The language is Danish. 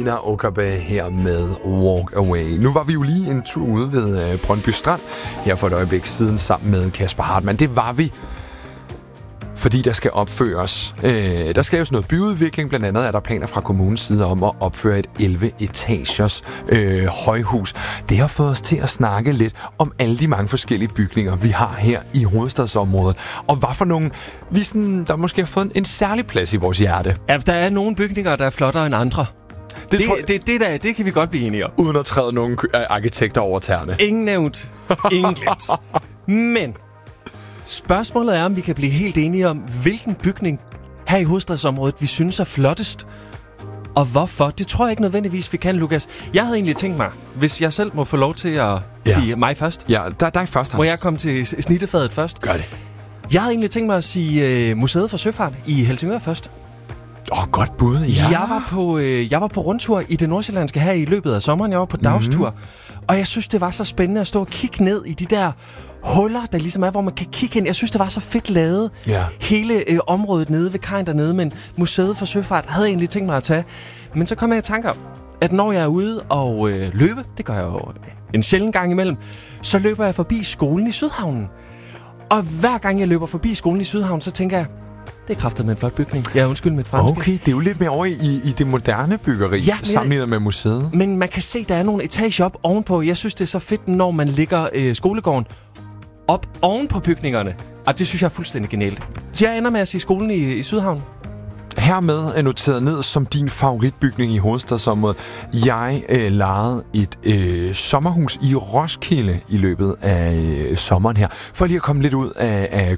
Nina Okabe her med Walk Away. Nu var vi jo lige en tur ude ved Brøndby Strand her for et øjeblik siden sammen med Kasper Hartmann. Det var vi, fordi der skal opføres. Der skal jo sådan noget byudvikling. Blandt andet er der planer fra kommunens side om at opføre et 11-etagers højhus. Det har fået os til at snakke lidt om alle de mange forskellige bygninger, vi har her i hovedstadsområdet. Og hvad for nogle, der måske har fået en særlig plads i vores hjerte. Ja, der er nogle bygninger, der er flottere end andre. Det kan vi godt blive enige om. Uden at træde nogle arkitekter over tæerne. Ingen nævnt. Ingen glemt. Men spørgsmålet er, om vi kan blive helt enige om, hvilken bygning her i hovedstadsområdet, vi synes er flottest. Og hvorfor? Det tror jeg ikke nødvendigvis, vi kan, Lukas. Jeg havde egentlig tænkt mig, hvis jeg selv må få lov til at sige mig først. Ja, dig først, Hans. Må jeg komme til snittefadet først? Gør det. Jeg havde egentlig tænkt mig at sige Museet for Søfart i Helsingør først. Godt bud, ja. Jeg var på rundtur i det nordsjællandske her i løbet af sommeren. Jeg var på dagstur. Og jeg synes, det var så spændende at stå og kigge ned i de der huller, der ligesom er, hvor man kan kigge ind. Jeg synes, det var så fedt lavet. Ja. Hele området nede ved kajen dernede, men Museet for Søfart havde jeg egentlig tænkt mig at tage. Men så kom jeg i tanker, at når jeg er ude og løbe, det gør jeg jo en sjælden gang imellem, så løber jeg forbi skolen i Sydhavnen. Og hver gang jeg løber forbi skolen i Sydhavnen, så tænker jeg, det er kraftet med en flot bygning. Ja, undskyld mit franske. Okay, det er jo lidt mere over i det moderne byggeri, sammenlignet med museet. Men man kan se, der er nogle etager op ovenpå. Jeg synes, det er så fedt, når man ligger skolegården op oven på bygningerne. Og det synes jeg er fuldstændig genialt. Så jeg ender med at sige skolen i Sydhavn. Hermed er noteret ned som din favoritbygning i hovedstadsområdet. Jeg lejede et sommerhus i Roskilde i løbet af sommeren her, for lige at komme lidt ud af